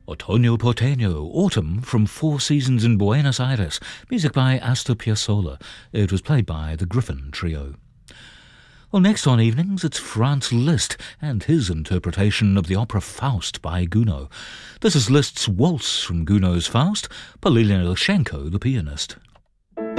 Otoño Porteño, Autumn from Four Seasons in Buenos Aires, music by Astor Piazzolla. It was played by the Griffin Trio. Well, next on Evenings, it's Franz Liszt and his interpretation of the opera Faust by Gounod. This is Liszt's Waltz from Gounod's Faust, Polina Ilchenko, the pianist.